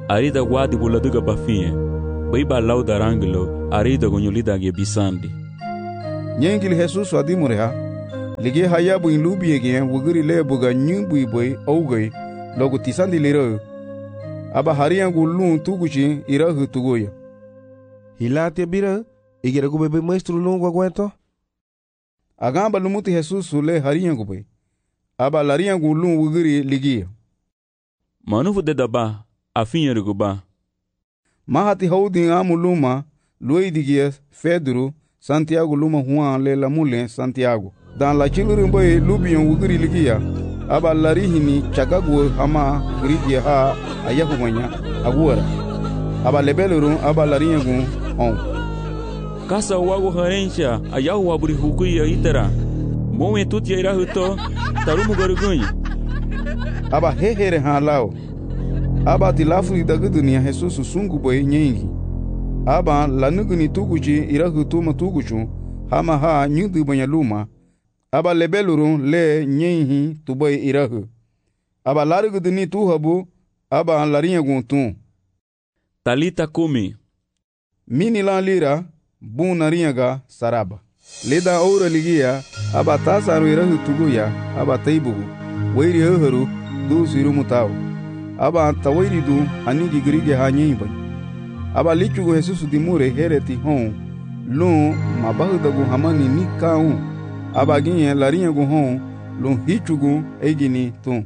arida wadi buladiga bafie bai ba lauda ranglo arida gonyolida ge bisandi nyengil Jesus adimureha lige hayabu in lubiege wuguri le buga nyumbu boy ougay logo tisandi lero aba hariangu lun tuguchi irahu tugoya hilate bira igera ku bebe maestro longo aguento agamba lumuti Jesus le hariangu boy aba lariangu lun wuguri ligia manufu de daba afinyeru guba mahati houdin amuluma luidigia Pedro Santiago luma Juan le lamule Santiago dans la chilurumboy lubion wuguri ligia aba larihini chagagu hama grigia ha ayahumanya aguara aba lebelurun aba lariyangu on kasa wago harensha ayahu waburi hukuya itara mowe tutia ira huto tarumu garugunyi aba hehere ha lao aba tilafuri dagu dunia Jesus sungu boy nyengi aba lanuguni tuguchi ira huto matuguchu hama ha nyudu banya luma aba lebelurun le nyenhi tuboy irahu aba laruguduni tuhabu aba lariyangu tun talita kumi mini la lira bun nariyaga saraba leda ora ligia aba tasaru irahu tuguya aba taibugu wairi hohoru du siru mutaw aba tawairi du anigi grige ha nyimba aba lichugo Jesus dimure hereti hon lun mabahudagu hamani nikau aba ginye lariyangu hon lun hichugu egini tun.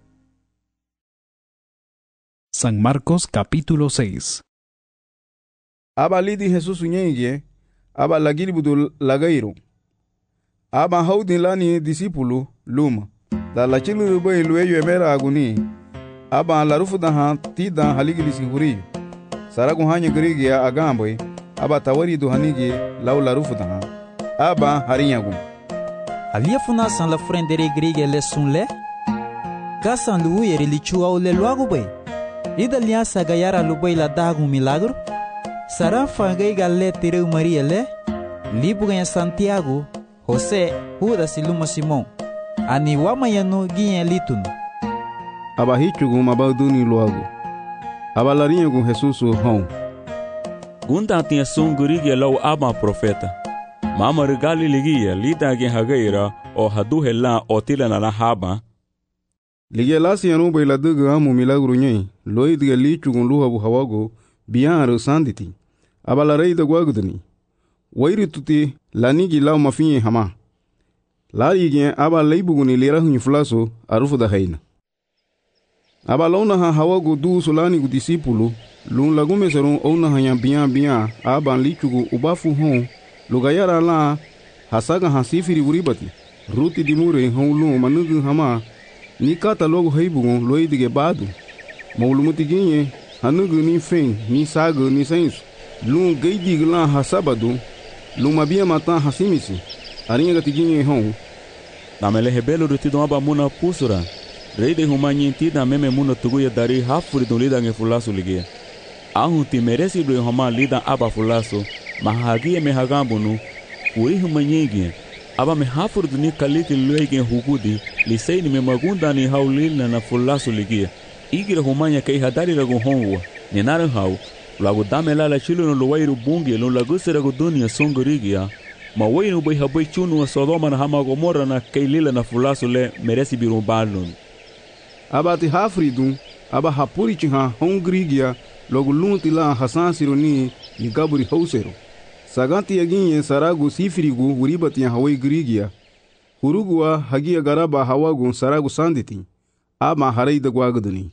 San Marcos capítulo 6. Aba lidi Jesus nyenye aba lagilibudu lagairo aba haudin lani disipulu luma da la chilu boy lueyo emera aguni aba larufu da ha tida haligilisi huriyo saragu hanya grigia agamboy aba tawari do hanigi law larufu da ha aba hariyangu alia funa san la frendere grigia le sunle kasan luuyeri lichua o le luagu boy ida liasa gayara luboy la dagu milagro Sara fangai galle tireu Maria le libu ganha Santiago José Judas iluma Simon ani wamayanu ginha litun aba hichugu mabaduni luagu aba larinyagu Jesus hon gunda tinha sungurigia lau aba profeta mama regali ligia lida gen hagaira o hadu hela otila na haba ligia lasi anu baila dugu amu milagro nyai loidiga lichugu luhabu hawago biyaru sanditi aba la rei da gwagudni wairi tuti lanigi law mafinye hama la yige aba leibuguni lera hunyi fulaso arufu da haina aba launa ha hawago du solani gu disipulu lun lagume serun ona hanya biya aba lichugu ubafu hon lugayara la hasaga hasifiri uribati ruti dimure hon lu manugu hama ni kata logo heibugun loidige badu maulumuti ginye hanugu ni fen ni sago ni sensu lun geidi glan hasabadu lun mabia matan hasimisi aringa tiginye hon namele hebelo rutido aba muna pusura reide humanyi tida meme muna tuguya dari hafuri do lida nge fulaso ligia ahu ti meresi do homa lida aba fulaso mahagie me hagambunu uri humanyegi aba me hafuri do ni kaliti luege hugudi liseini me magunda ni haulina na fulaso ligia igira humanya kai hadari ragu honwa ni naran hau lagu damela la chilu no luwairu bungi no lagu seragu dunia songorigia ma wainu bai habai chunu wa Sodoma na hama Gomorra na kailila na fulaso le meresi birumbalun aba ti hafridun aba hapuri chiha hongrigia logu lunti la hasan sironi ni gaburi hausero saganti yaginye saragu sifirigu uribati ya hawai grigia hurugua hagia garaba hawagu saragu sanditi ama harai da gwaguduni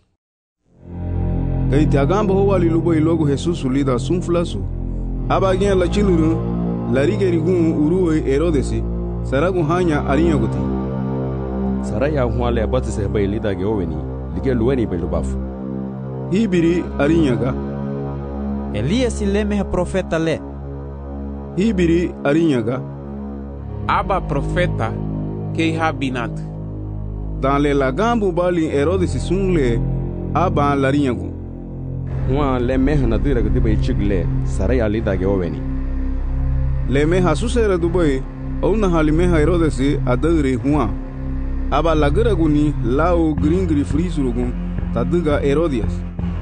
Gaiti agamba ho wali lubo ilogo Jesus lida sunflaso aba gen la chiluru la rigerigun uruwe Herodesi saragu hanya arinyaguti saraya hwale abatise bai lida ge oweni lige luweni bai lubafu hibiri arinyaga Elias ileme profeta le hibiri arinyaga aba profeta ke habinat dans le lagambu bali Herodesi sunle aba larinyagu Hwa le meha na dira gudi bai chigle saraya lida ge oweni le meha susera dubai ona hali meha Herodesi adagre hwa aba lagaraguni lao gringri frisurugun taduga Herodias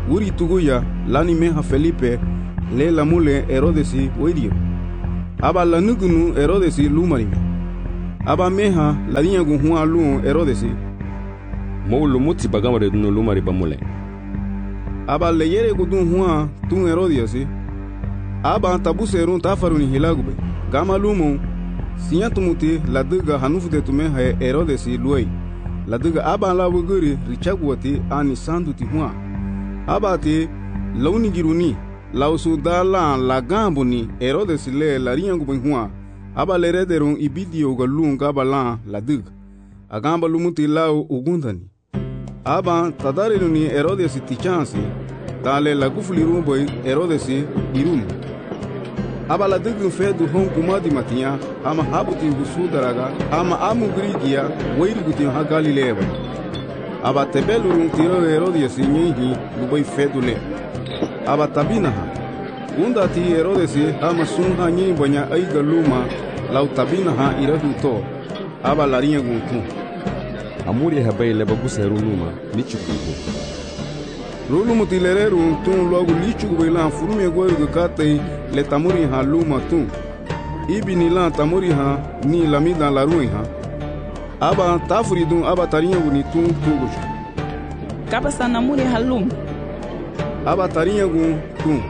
wuri tuguya lani meha Felipe le lamule Herodesi weirio. Aba lanugunu Herodesi lumarime. Aba meha laniya guhua lu Herodesi. Mo lumuti bagamare dunu lumari bamule. Aba leyere gudun hua tun Herodiasi. Aba tabuserun tafaruni hilagube. Gama lumu siyantumuti laduga hanufute tumeha Herodesi luei. Laduga aba la wuguri richagwati ani sanduti hua. Aba te launi giruni lausu dala la gambuni Herodesi le la riangu hua. Aba le rederun ibidio galun gabala laduga. Agamba lumuti lau ugundani. Aba tadareluni Herodesi tichansi. Dale la gufuli rumboi Herodesi iruni. Aba la dugun fedu hon kumadi matia ama habuti husu daraga ama amu grigia weiri guti ha Galileva. Aba tebelurun tiro Herodesi nyehi lubai fedu le. Aba tabina ha. Unda ti Herodesi ama sunha nyehi banya aiga luma lau tabina ha irahu to. Aba larinha guntu. Amuri habai leba guseru luma lichukugo. Rulu mutilereru tun logo lichugo ilan furume goiru katei le tamuri ha luma tun. Ibi ni lan tamuri ha ni lamida la rui ha. Aba tafuri dun aba tarinha guni tun tugujo. Kapa sanamuri ha lum. Aba tarinha gun tun.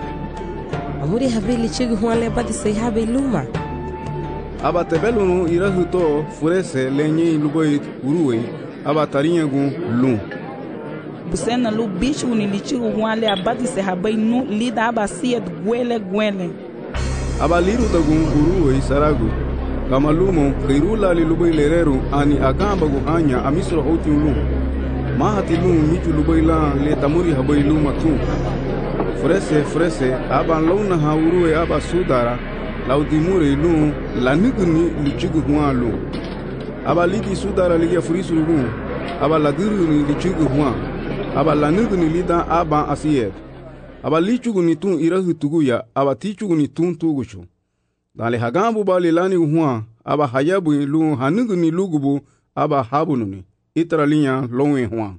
Amuri habai lichugo huan lebadi sei habai luma. Aba tebelunu irahuto furese lenye luboi uruwe aba tarinha gun lum. Busena lu bicho ni lichigo wale abadi se habai nu lida aba siet gwele. Aba liru tagun uruwe saragu. Kama lumo kairula li luboi lereru ani agamba guhanya amisro hoti lum. Mahati lum michu luboi la le tamuri habai luma tu. Frese aba launa ha uruwe aba sudara. Laudimure lu la nuguni lichigu hua lu. Aba lidi sudara ligia furisu lu. Aba la diruni lichigu hua. Aba la nuguni lida aba asiyed. Aba lichugu ni tun irahu tuguya. Aba tichugu ni tun tuguchu. Dale hagambu bali lani hua. Aba hayabu lu hanuguni lugubu. Aba habununi. Itra linya lonwe hua.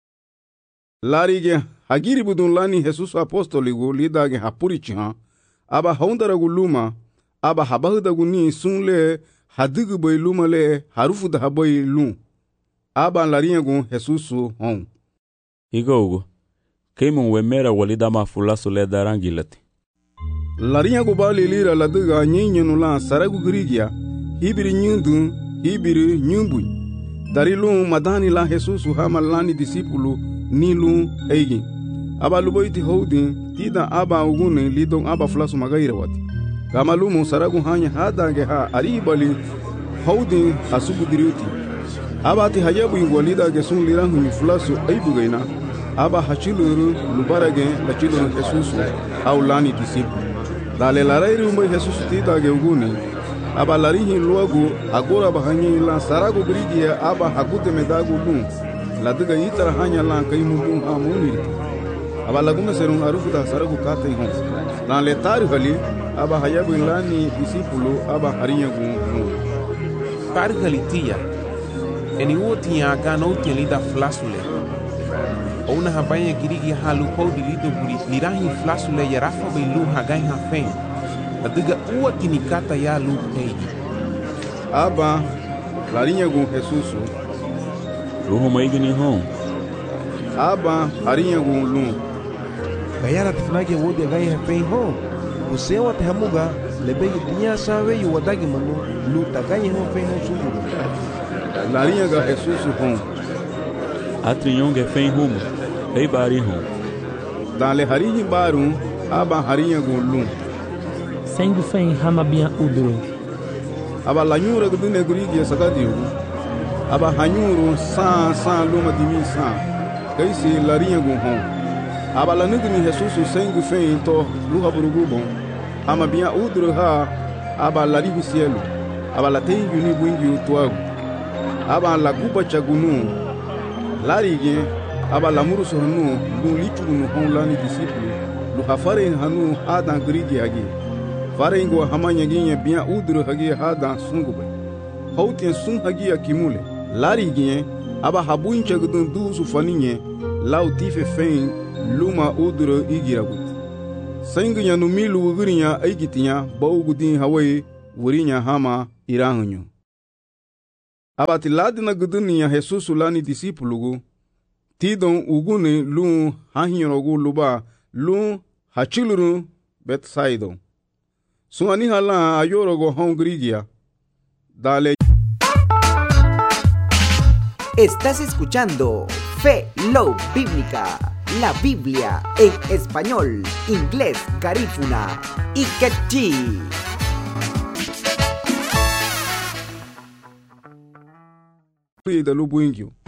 Larige hagiri budun lani Jesus apostoligu lidage hapurichiha. Aba haundaragu luma. Aba habahudagu ni sunle hadugu boy luma le harufu da haboy lum. Aba lariagu Jesusu hon. Igogo. Keimun wemera walida mafulasu le darangilati. Lariagu bali lira laduga nyenyenu la saragu grigia. Hibiri nyundu, hibiri nyumbui. Dari lum madani la Jesusu hama lani disipulu ni lum eigi. Aba luboiti houdi tida aba ugune lidong aba fulasu magaira wati. Kama lumo saragu hanya hadange ha aribali houdi asubu diriuti. Aba ati hayabu ingwalida gesun lirangu ni fulasu aibugaina. Aba hachiluru lubarage lachiluru Jesusu au lani disipu. Dale larairu umbe Jesusu tida ge ugune. Aba larihi luagu agora bahanyi la saragu grigia aba hakute medagu lum. Laduga itara hanya la kaimu lum ha muniriti. Aba lagume serun arufuta saragu kate hon. Dan le taru hali aba hayabu lani disipulu aba harinya gun. Taru hali tia. Eni woti ya gano tia lida flasule. Ona habanya girigi halu podi lido buri lirahi flasule ya rafa belu hagai hafen. Laduga uwati nikata ya lu peidi. Aba larinya gun Jesusu. Ruho maigini hon. Aba harinya gun lum. Gayara tifnage wodi gai hafen hon. Usewa te hamuga lebegi dinya sawe yu wadagi manu lu tagaye hon fe hon sumu. Larinha ga Jesusu hon. Atrinyonge fen hum. Ei bari hon. Dale harinha barum aba harinha gulum. Sengu fen hamabia udro. Aba lanyura gudune gurigi sagadiu. Aba hanyuru sa luma dimi sa. Kaisi larinha gun hon. Aba la nugni Jesusu sengu fen to luha burugubon. Ama bia udro ha aba la ribu cielo. Aba la tengu ni buingi utuagu. Aba la kupa chagunu. Larige aba la muruso hanu lu lichugunu hon lani disipulu. Lu hafare hanu adan grigi agi. Fare ingo hamanya ginye bia udro hagi adan sungube. Hautien sun hagi akimule. Larige aba habuin chagudun du sufaninye lau tife fen luma uduro igira gut sainginya no milu wugurinya aigitinya baugudin hawai wurinya hama irahunyo abati ladina gudunya Jesus lani disipulugu tidon ugune lu hahinyorogu luba lu hachiluru Bethsaida suani hala ayorogo hongrigia dale. Estás escuchando Fe Love Bíblica, la Biblia en español, inglés, garífuna y quechí. Da lubu ingyo